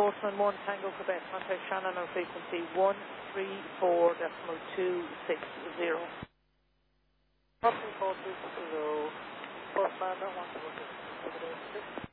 Postman 1 Tango Quebec, contact Shannon on frequency 134.260. Property code 260, Postman 1 Tango Quebec.